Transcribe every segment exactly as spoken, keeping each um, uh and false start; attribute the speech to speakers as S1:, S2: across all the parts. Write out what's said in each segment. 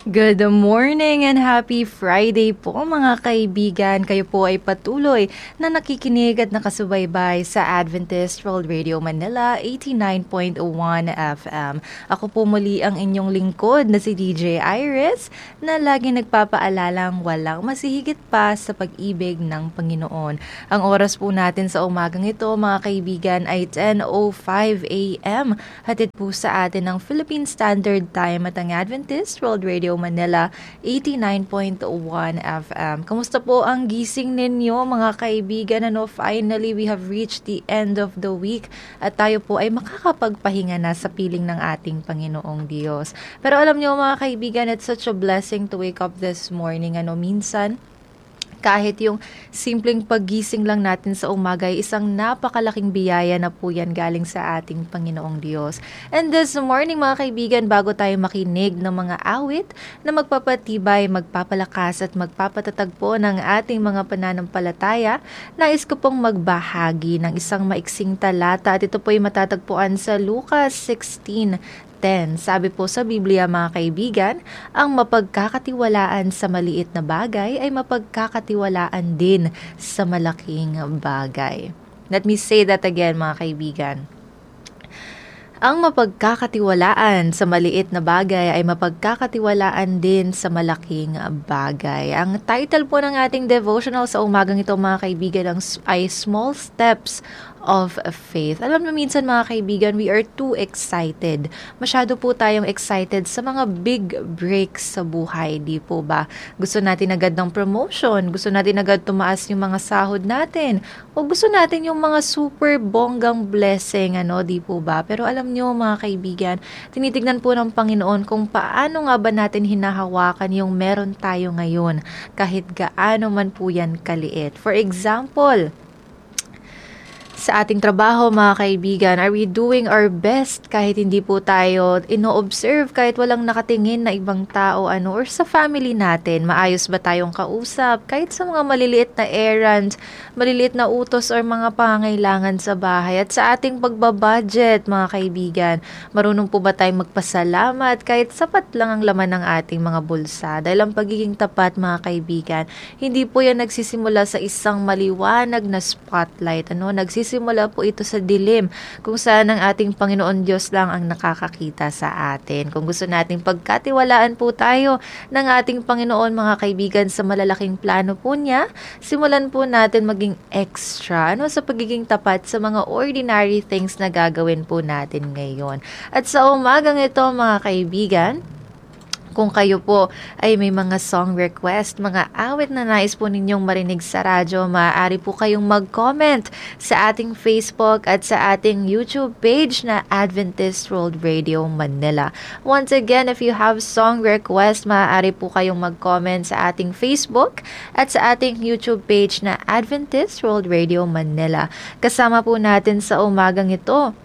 S1: Good morning and happy Friday po mga kaibigan. Kayo po ay patuloy na nakikinig at nakasubaybay sa Adventist World Radio Manila eighty-nine point one F M. Ako po muli ang inyong lingkod na si D J Iris na lagi nagpapaalalang walang masihigit pa sa pag-ibig ng Panginoon. Ang oras po natin sa umagang ito mga kaibigan ay ten oh five A M. Hatid po sa atin ng Philippine Standard Time at ang Adventist World Radio Manila eighty-nine point one F M. Kamusta po ang gising ninyo mga kaibigan? Ano, finally we have reached the end of the week at tayo po ay makakapagpahinga na sa piling ng ating Panginoong Diyos. Pero alam niyo mga kaibigan, it's such a blessing to wake up this morning. Ano, minsan kahit yung simpleng paggising lang natin sa umaga ay isang napakalaking biyaya na po yan galing sa ating Panginoong Diyos. And this morning mga kaibigan, bago tayo makinig ng mga awit na magpapatibay, magpapalakas at magpapatatag po ng ating mga pananampalataya, nais ko pong magbahagi ng isang maiksing talata at ito po ay matatagpuan sa Lucas sixteen ten. Sabi po sa Biblia mga kaibigan, ang mapagkakatiwalaan sa maliit na bagay ay mapagkakatiwalaan din sa malaking bagay. Let me say that again mga kaibigan. Ang mapagkakatiwalaan sa maliit na bagay ay mapagkakatiwalaan din sa malaking bagay. Ang title po ng ating devotional sa umagang ito mga kaibigan ay Small Steps of Faith. Alam mo minsan mga kaibigan, we are too excited. Masyado po tayong excited sa mga big breaks sa buhay, di po ba? Gusto natin agad ng promotion, gusto natin agad tumaas yung mga sahod natin, o gusto natin yung mga super bonggang blessing, ano, di po ba? Pero alam nyo mga kaibigan, tinitignan po ng Panginoon kung paano nga ba natin hinahawakan yung meron tayo ngayon, kahit gaano man po yan kaliit. For example, sa ating trabaho mga kaibigan, are we doing our best kahit hindi po tayo ino-observe, kahit walang nakatingin na ibang tao, ano, or sa family natin, maayos ba tayong kausap, kahit sa mga maliliit na errands, maliliit na utos or mga pangangailangan sa bahay, at sa ating pagbabudget mga kaibigan, marunong po ba tayong magpasalamat kahit sapat lang ang laman ng ating mga bulsa? Dahil ang pagiging tapat mga kaibigan, hindi po yan nagsisimula sa isang maliwanag na spotlight, ano, nagsisimula Simula po ito sa dilim, kung saan ang ating Panginoon Diyos lang ang nakakakita sa atin. Kung gusto nating pagkatiwalaan po tayo ng ating Panginoon mga kaibigan sa malalaking plano po niya, simulan po natin maging extra, ano, sa pagiging tapat sa mga ordinary things na gagawin po natin ngayon. At sa umagang ito mga kaibigan, kung kayo po ay may mga song request, mga awit na nais po ninyong marinig sa radyo, maaari po kayong mag-comment sa ating Facebook at sa ating YouTube page na Adventist World Radio Manila. Once again, if you have song request, maaari po kayong mag-comment sa ating Facebook at sa ating YouTube page na Adventist World Radio Manila. Kasama po natin sa umagang ito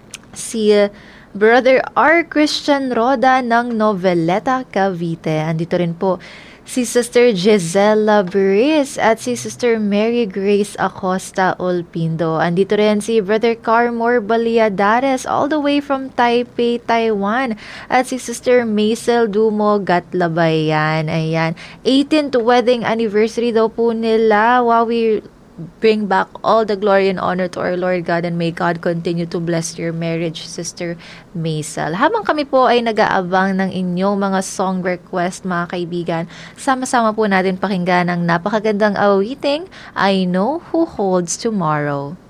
S1: si Brother R. Christian Roda ng Noveleta, Cavite. Andito rin po si Sister Gisela Briz at si Sister Mary Grace Acosta Olpindo. Andito rin si Brother Carmore Baliadares all the way from Taipei, Taiwan. At si Sister Maisel Dumo Gatlabayan. Ayan. eighteenth wedding anniversary daw po nila. Wow, we bring back all the glory and honor to our Lord God, and may God continue to bless your marriage, Sister Maisel. Habang kami po ay nag-aabang ng inyong mga song request mga kaibigan, sama-sama po natin pakinggan ang napakagandang awiting, I Know Who Holds Tomorrow.